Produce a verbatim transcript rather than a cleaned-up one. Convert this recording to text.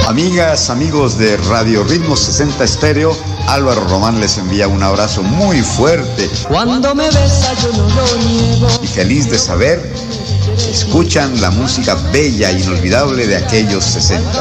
Amigas, amigos de Radio Ritmo sesenta Estéreo, Álvaro Román les envía un abrazo muy fuerte. Cuando me besa yo no lo niego. Y feliz de saber, escuchan la música bella e inolvidable de aquellos sesenta.